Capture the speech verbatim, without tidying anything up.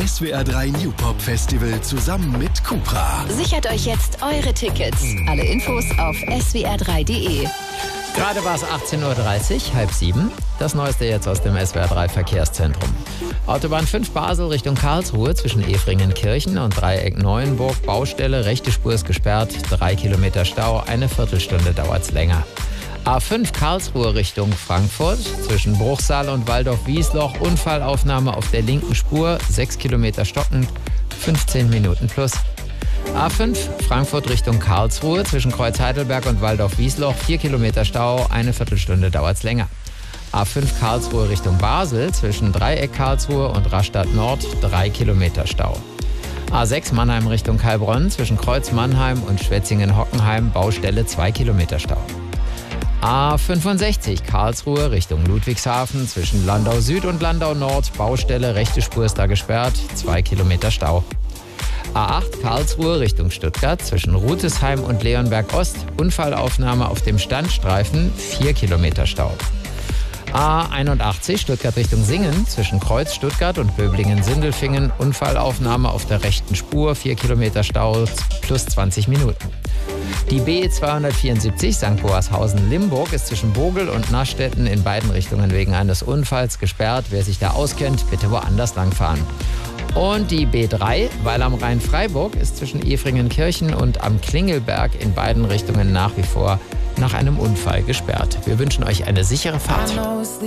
S W R drei New Pop Festival zusammen mit Cupra. Sichert euch jetzt eure Tickets. Alle Infos auf s w r drei punkt d e. Gerade war es achtzehn Uhr dreißig, halb sieben. Das Neueste jetzt aus dem S W R drei Verkehrszentrum. Autobahn fünf Basel Richtung Karlsruhe zwischen Efringenkirchen und Dreieck Neuenburg. Baustelle, rechte Spur ist gesperrt, drei Kilometer Stau, eine Viertelstunde dauert's länger. A fünf Karlsruhe Richtung Frankfurt zwischen Bruchsal und Waldorf-Wiesloch. Unfallaufnahme auf der linken Spur, sechs Kilometer stockend, fünfzehn Minuten plus. A fünf Frankfurt Richtung Karlsruhe zwischen Kreuz Heidelberg und Waldorf-Wiesloch, vier Kilometer Stau, eine Viertelstunde dauert's länger. A fünf Karlsruhe Richtung Basel zwischen Dreieck Karlsruhe und Rastatt Nord, drei Kilometer Stau. A sechs Mannheim Richtung Heilbronn zwischen Kreuz Mannheim und Schwetzingen-Hockenheim, Baustelle, zwei Kilometer Stau. A fünfundsechzig Karlsruhe Richtung Ludwigshafen zwischen Landau Süd und Landau Nord, Baustelle, rechte Spur ist da gesperrt, zwei Kilometer Stau. A acht Karlsruhe Richtung Stuttgart zwischen Rutesheim und Leonberg Ost, Unfallaufnahme auf dem Standstreifen, vier Kilometer Stau. A einundachtzig Stuttgart Richtung Singen zwischen Kreuz Stuttgart und Böblingen-Sindelfingen, Unfallaufnahme auf der rechten Spur, vier Kilometer Stau plus zwanzig Minuten. Die B zweihundertvierundsiebzig Sankt Boashausen-Limburg ist zwischen Bogel und Nastetten in beiden Richtungen wegen eines Unfalls gesperrt. Wer sich da auskennt, bitte woanders langfahren. Und die B drei, Weil am Rhein-Freiburg, ist zwischen Efringenkirchen und am Klingelberg in beiden Richtungen nach wie vor nach einem Unfall gesperrt. Wir wünschen euch eine sichere Fahrt.